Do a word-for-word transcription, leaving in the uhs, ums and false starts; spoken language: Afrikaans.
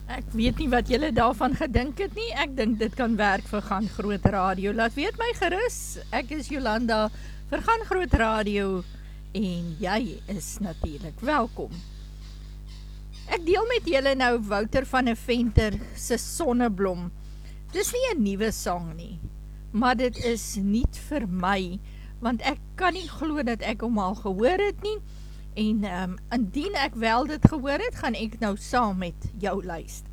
Ek weet nie wat julle daarvan gedink het nie. Ek dink dit kan werk vir Gaan Groot Radio. Laat weet my gerus. Ek is Jolanda vir Gaan Groot Radio en jy is natuurlik welkom. Ek deel met julle nou Wouter van der Venter se Sonneblom. Dis nie 'n nuwe sang nie, maar dit is nie vir my, want ek kan nie glo dat ek hom al gehoor het nie. En um, indien ek wel dit gehoor het, gaan ek nou saam met jou luister.